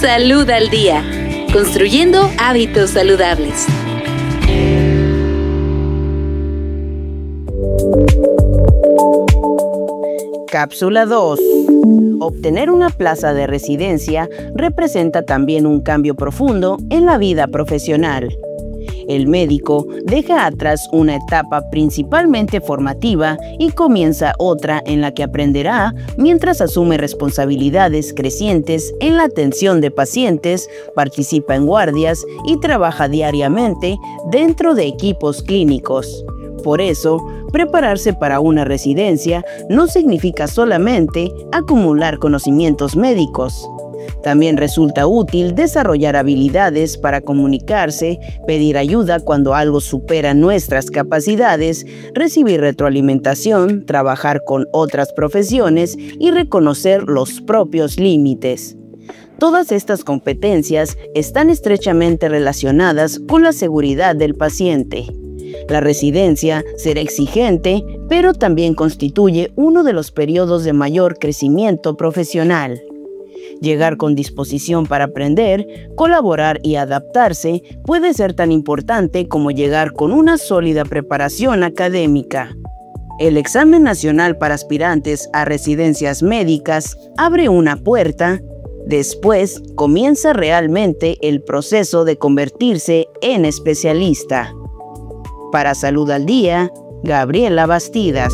Salud al Día, construyendo hábitos saludables. Cápsula 2. Obtener una plaza de residencia representa también un cambio profundo en la vida profesional. El médico deja atrás una etapa principalmente formativa y comienza otra en la que aprenderá mientras asume responsabilidades crecientes en la atención de pacientes, participa en guardias y trabaja diariamente dentro de equipos clínicos. Por eso, prepararse para una residencia no significa solamente acumular conocimientos médicos. También resulta útil desarrollar habilidades para comunicarse, pedir ayuda cuando algo supera nuestras capacidades, recibir retroalimentación, trabajar con otras profesiones y reconocer los propios límites. Todas estas competencias están estrechamente relacionadas con la seguridad del paciente. La residencia será exigente, pero también constituye uno de los periodos de mayor crecimiento profesional. Llegar con disposición para aprender, colaborar y adaptarse puede ser tan importante como llegar con una sólida preparación académica. El examen nacional para aspirantes a residencias médicas abre una puerta. Después comienza realmente el proceso de convertirse en especialista. Para Salud al Día, Gabriela Bastidas.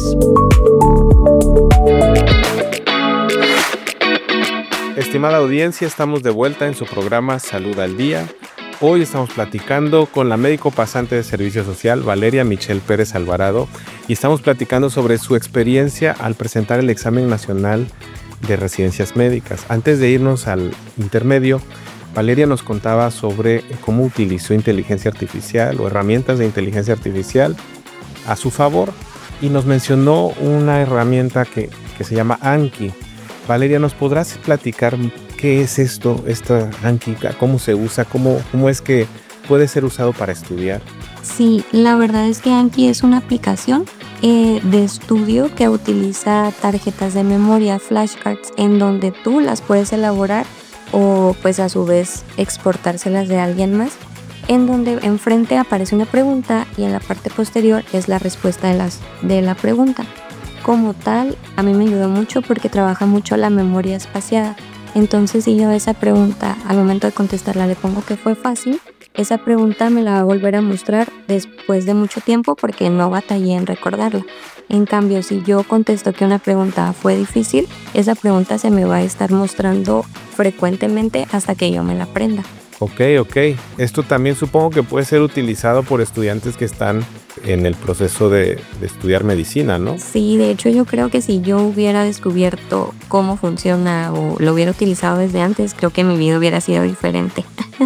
Estimada audiencia, estamos de vuelta en su programa Salud al Día. Hoy estamos platicando con la médico pasante de Servicio Social, Valeria Michelle Pérez Alvarado, y estamos platicando sobre su experiencia al presentar el examen nacional de residencias médicas. Antes de irnos al intermedio, Valeria nos contaba sobre cómo utilizó inteligencia artificial o herramientas de inteligencia artificial a su favor y nos mencionó una herramienta que se llama Anki. Valeria, ¿nos podrás platicar qué es esto, esta Anki, cómo se usa, cómo es que puede ser usado para estudiar? Sí, la verdad es que Anki es una aplicación de estudio que utiliza tarjetas de memoria, flashcards, en donde tú las puedes elaborar o pues a su vez exportárselas de alguien más, en donde enfrente aparece una pregunta y en la parte posterior es la respuesta de la pregunta. Como tal, a mí me ayudó mucho porque trabaja mucho la memoria espaciada. Entonces, si yo esa pregunta al momento de contestarla le pongo que fue fácil, esa pregunta me la va a volver a mostrar después de mucho tiempo porque no batallé en recordarla. En cambio, si yo contesto que una pregunta fue difícil, esa pregunta se me va a estar mostrando frecuentemente hasta que yo me la aprenda. Ok. Esto también supongo que puede ser utilizado por estudiantes que están en el proceso de estudiar medicina, ¿no? Sí, de hecho yo creo que si yo hubiera descubierto cómo funciona o lo hubiera utilizado desde antes, creo que mi vida hubiera sido diferente.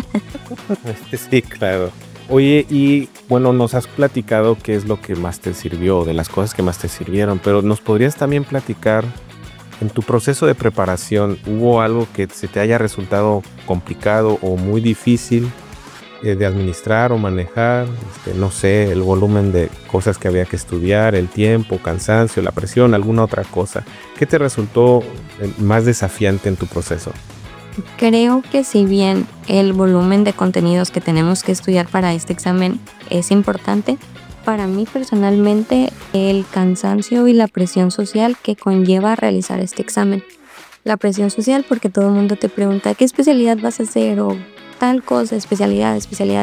Sí, claro. Oye, y bueno, nos has platicado qué es lo que más te sirvió, de las cosas que más te sirvieron, pero ¿nos podrías también platicar en tu proceso de preparación? ¿Hubo algo que se te haya resultado complicado o muy difícil de administrar o manejar? No sé, el volumen de cosas que había que estudiar, el tiempo, cansancio, la presión, alguna otra cosa. ¿Qué te resultó más desafiante en tu proceso? Creo que si bien el volumen de contenidos que tenemos que estudiar para este examen es importante, para mí personalmente el cansancio y la presión social que conlleva realizar este examen. La presión social porque todo el mundo te pregunta ¿qué especialidad vas a hacer? O tal cosa, especialidad.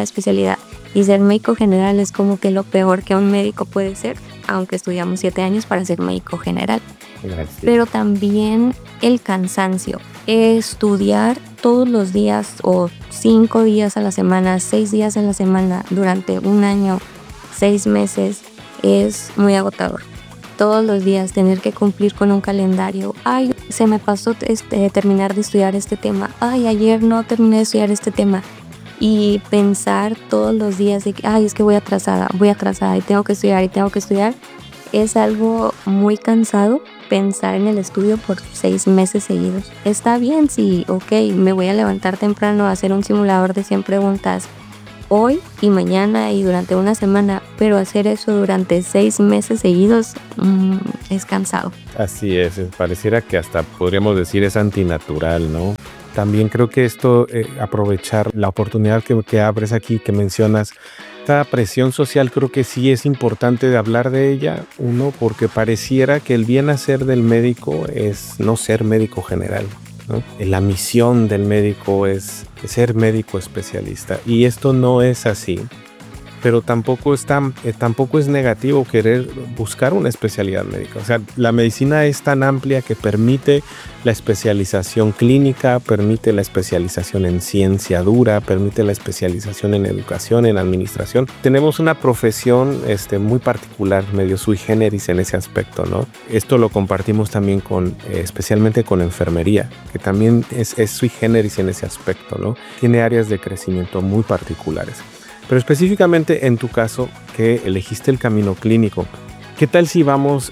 Y ser médico general es como que lo peor que un médico puede ser, aunque estudiamos 7 años para ser médico general. Gracias. Pero también el cansancio. Estudiar todos los días o 5 días a la semana, 6 días a la semana durante un año, 6 meses es muy agotador. Todos los días tener que cumplir con un calendario. Ay, se me pasó terminar de estudiar este tema. Ay, ayer no terminé de estudiar este tema. Y pensar todos los días de que, ay, es que voy atrasada y tengo que estudiar. Es algo muy cansado pensar en el estudio por 6 meses seguidos. Está bien, sí, ok, me voy a levantar temprano a hacer un simulador de 100 preguntas hoy y mañana y durante una semana, pero hacer eso durante 6 meses seguidos es cansado. Así es, pareciera que hasta podríamos decir es antinatural, ¿no? También creo que esto, aprovechar la oportunidad que abres aquí, que mencionas, esta presión social, creo que sí es importante de hablar de ella. Uno, porque pareciera que el bien hacer del médico es no ser médico general, ¿no? La misión del médico es ser médico especialista, y esto no es así. Pero tampoco es negativo querer buscar una especialidad médica. O sea, la medicina es tan amplia que permite la especialización clínica, permite la especialización en ciencia dura, permite la especialización en educación, en administración. Tenemos una profesión muy particular, medio sui generis en ese aspecto, ¿no? Esto lo compartimos también especialmente con enfermería, que también es sui generis en ese aspecto, ¿no? Tiene áreas de crecimiento muy particulares. Pero específicamente en tu caso, que elegiste el camino clínico, ¿qué tal si vamos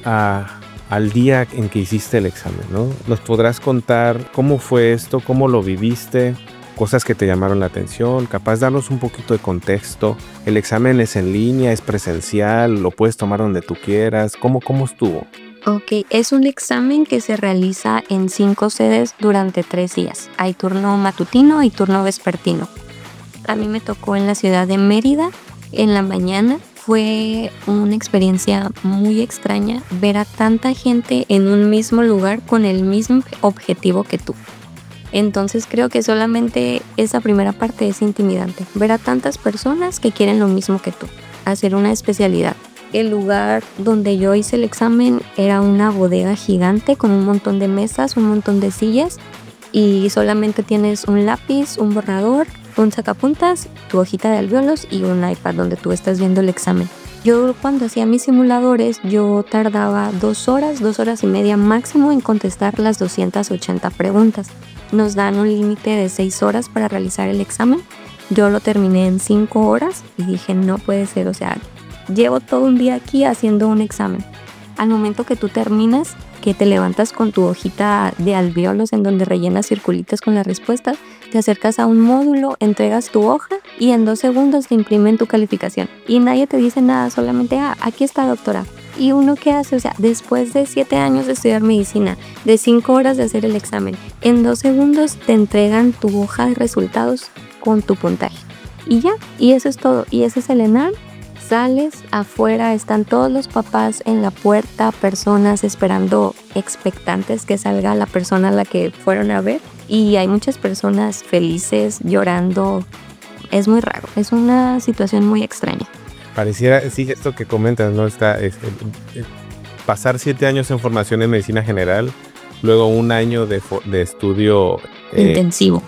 al día en que hiciste el examen, ¿no? ¿Nos podrás contar cómo fue esto, cómo lo viviste, cosas que te llamaron la atención? Capaz darnos un poquito de contexto. ¿El examen es en línea, es presencial, lo puedes tomar donde tú quieras? ¿Cómo estuvo? Ok, es un examen que se realiza en 5 sedes durante 3 días. Hay turno matutino y turno vespertino. A mí me tocó en la ciudad de Mérida en la mañana. Fue una experiencia muy extraña ver a tanta gente en un mismo lugar con el mismo objetivo que tú. Entonces creo que solamente esa primera parte es intimidante. Ver a tantas personas que quieren lo mismo que tú, hacer una especialidad. El lugar donde yo hice el examen era una bodega gigante con un montón de mesas, un montón de sillas, y solamente tienes un lápiz, un borrador, un sacapuntas, tu hojita de alvéolos y un iPad donde tú estás viendo el examen. Yo cuando hacía mis simuladores, yo tardaba 2 horas, 2 horas y media máximo en contestar las 280 preguntas. Nos dan un límite de 6 horas para realizar el examen. Yo lo terminé en 5 horas y dije, no puede ser, o sea, llevo todo un día aquí haciendo un examen. Al momento que tú terminas, que te levantas con tu hojita de alvéolos en donde rellenas circulitos con las respuestas, te acercas a un módulo, entregas tu hoja y en 2 segundos te imprimen tu calificación. Y nadie te dice nada, solamente, aquí está, doctora. ¿Y uno qué hace? O sea, después de 7 años de estudiar medicina, de 5 horas de hacer el examen, en 2 segundos te entregan tu hoja de resultados con tu puntaje. Y ya, y eso es todo. Y ese es el ENARM. Sales afuera, están todos los papás en la puerta, personas esperando expectantes que salga la persona a la que fueron a ver. Y hay muchas personas felices, llorando. Es muy raro, es una situación muy extraña. Pareciera, sí, esto que comentas, ¿no? Pasar 7 años en formación en medicina general, luego 1 año de estudio intensivo,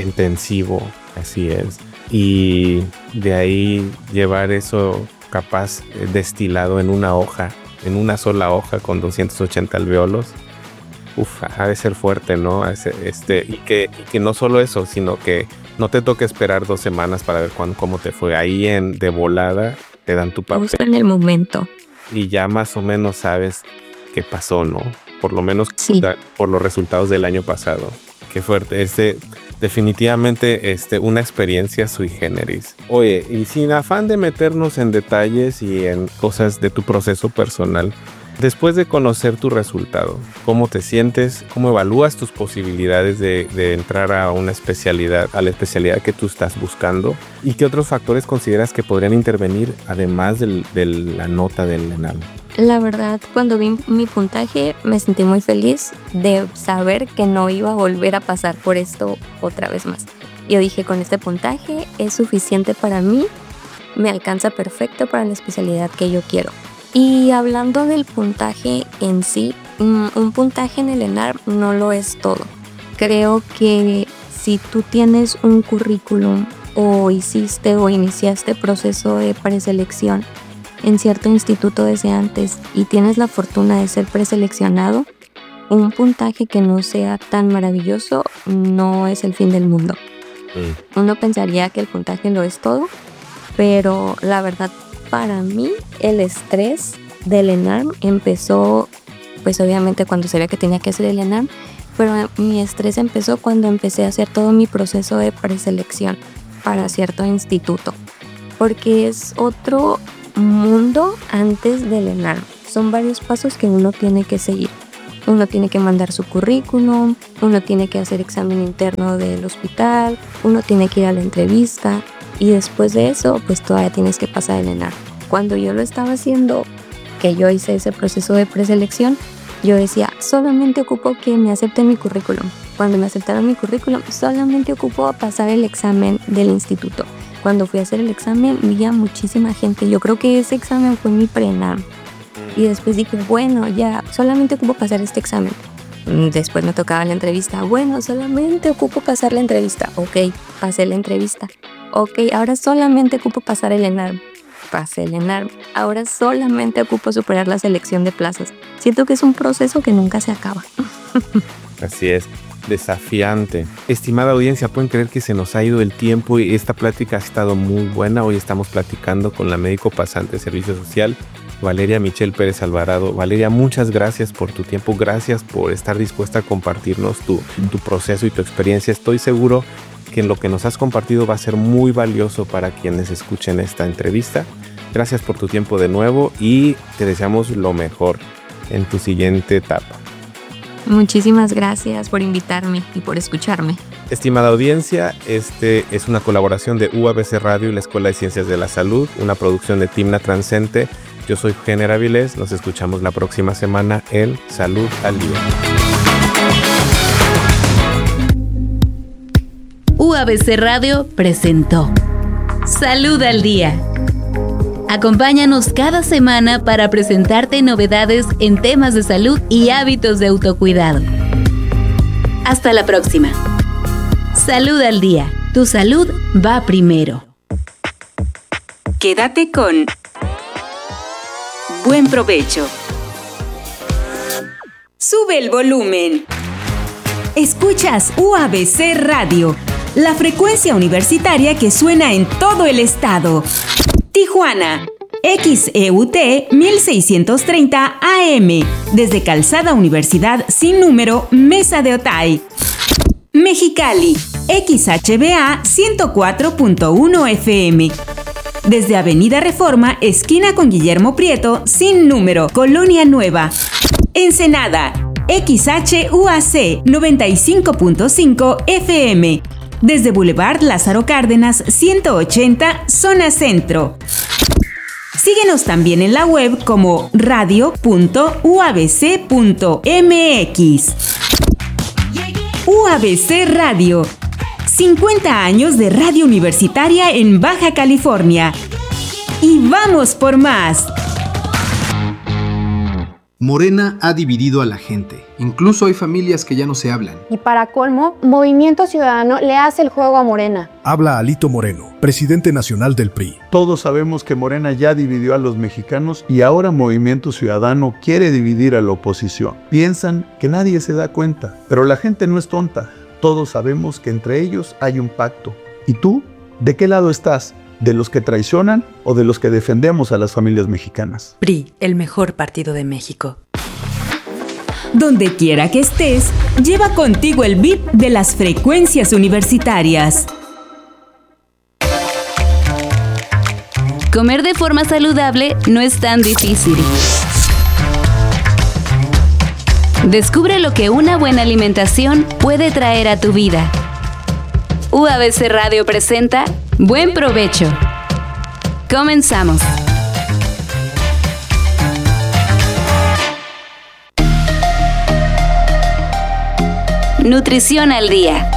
así es. Y de ahí llevar eso capaz destilado en una hoja, en una sola hoja con 280 alvéolos. Ha de ser fuerte, ¿no? Y que no solo eso, sino que no te toque esperar 2 semanas para ver cómo te fue. Ahí de volada te dan tu papel. Justo en el momento. Y ya más o menos sabes qué pasó, ¿no? Por lo menos sí. Por los resultados del año pasado. Qué fuerte. Definitivamente una experiencia sui generis. Oye, y sin afán de meternos en detalles y en cosas de tu proceso personal, después de conocer tu resultado, ¿cómo te sientes? ¿Cómo evalúas tus posibilidades de entrar a una especialidad, a la especialidad que tú estás buscando? ¿Y qué otros factores consideras que podrían intervenir además de la nota del ENARM? La verdad, cuando vi mi puntaje me sentí muy feliz de saber que no iba a volver a pasar por esto otra vez más. Yo dije, con este puntaje es suficiente para mí, me alcanza perfecto para la especialidad que yo quiero. Y hablando del puntaje en sí, un puntaje en el ENARM no lo es todo. Creo que si tú tienes un currículum o hiciste o iniciaste proceso de preselección en cierto instituto desde antes y tienes la fortuna de ser preseleccionado, un puntaje que no sea tan maravilloso no es el fin del mundo. Uno pensaría que el puntaje lo es todo, pero la verdad, para mí el estrés del ENARM empezó, pues obviamente cuando sabía que tenía que hacer el ENARM, pero mi estrés empezó cuando empecé a hacer todo mi proceso de preselección para cierto instituto, porque es otro mundo antes del ENARM. Son varios pasos que uno tiene que seguir. uno tiene que mandar su currículum, uno tiene que hacer examen interno del hospital, uno tiene que ir a la entrevista y después de eso pues todavía tienes que pasar el ENARM. Cuando yo lo estaba haciendo, que yo hice ese proceso de preselección, yo decía, solamente ocupo que me acepten mi currículum. Cuando me aceptaron mi currículum, solamente ocupo pasar el examen del instituto. Cuando fui a hacer el examen, vi a muchísima gente. Yo creo que ese examen fue mi pre-ENARM. Y después dije, bueno, ya, solamente ocupo pasar este examen. Después me tocaba la entrevista. Bueno, solamente ocupo pasar la entrevista. Ok, pasé la entrevista. Ok, ahora solamente ocupo pasar el ENARM. Pasé el ENARM. Ahora solamente ocupo superar la selección de plazas. Siento que es un proceso que nunca se acaba. Así es, desafiante. Estimada audiencia, pueden creer que se nos ha ido el tiempo y esta plática ha estado muy buena. Hoy estamos platicando con la médico pasante de Servicio Social, Valeria Michelle Pérez Alvarado. Valeria, muchas gracias por tu tiempo, gracias por estar dispuesta a compartirnos tu proceso y tu experiencia. Estoy seguro que lo que nos has compartido va a ser muy valioso para quienes escuchen esta entrevista. Gracias por tu tiempo de nuevo y te deseamos lo mejor en tu siguiente etapa. Muchísimas gracias por invitarme y por escucharme. Estimada audiencia, este es una colaboración de UABC Radio y la Escuela de Ciencias de la Salud, una producción de Timna Transcente. Yo soy Eugenio Avilés, nos escuchamos la próxima semana en Salud al Día. UABC Radio presentó Salud al Día. Acompáñanos cada semana para presentarte novedades en temas de salud y hábitos de autocuidado. Hasta la próxima. Salud al Día. Tu salud va primero. Quédate con Buen Provecho. Sube el volumen. Escuchas UABC Radio, la frecuencia universitaria que suena en todo el estado. Tijuana, XEUT 1630 AM, desde Calzada Universidad sin número, Mesa de Otay. Mexicali, XHBA 104.1 FM, desde Avenida Reforma, esquina con Guillermo Prieto, sin número, Colonia Nueva. Ensenada, XHUAC 95.5 FM, desde Boulevard Lázaro Cárdenas 180, zona centro. Síguenos también en la web como radio.uabc.mx. UABC Radio, 50 años de radio universitaria en Baja California. Y vamos por más. Morena ha dividido a la gente. Incluso hay familias que ya no se hablan. Y para colmo, Movimiento Ciudadano le hace el juego a Morena. Habla Alito Moreno, presidente nacional del PRI. Todos sabemos que Morena ya dividió a los mexicanos y ahora Movimiento Ciudadano quiere dividir a la oposición. Piensan que nadie se da cuenta, pero la gente no es tonta. Todos sabemos que entre ellos hay un pacto. ¿Y tú? ¿De qué lado estás? ¿De los que traicionan o de los que defendemos a las familias mexicanas? PRI, el mejor partido de México. Donde quiera que estés, lleva contigo el VIP de las frecuencias universitarias. Comer de forma saludable no es tan difícil. Descubre lo que una buena alimentación puede traer a tu vida. UABC Radio presenta Buen Provecho. Comenzamos. Nutrición al día.